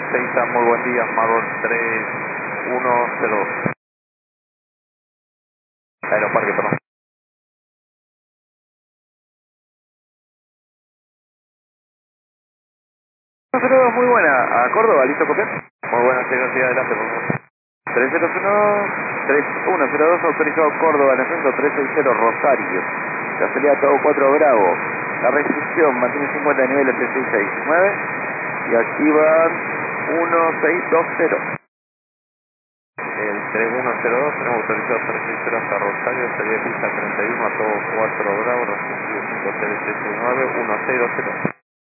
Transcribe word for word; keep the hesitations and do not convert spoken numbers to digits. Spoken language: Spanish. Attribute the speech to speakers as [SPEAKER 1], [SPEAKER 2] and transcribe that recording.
[SPEAKER 1] Seiza, muy buen día, Marlon tres uno cero dos. Aeroparque, perdón. cero dos, muy buena. ¿A Córdoba, listo copiar? Muy buena, señor, siga adelante, por favor. tres cero uno, tres uno cero dos, autorizado Córdoba, en el centro tres seis cero, Rosario. La salida todo cuatro Bravo. La restricción mantiene cincuenta de nivel S seis seis nueve y activan uno seis dos cero. El tres uno cero dos, tenemos autorizado tres seis cero hasta Rosario, salida de pista treinta y uno a todo cuatro Bravo, restricción cinco seis seis nueve uno seis dos cero.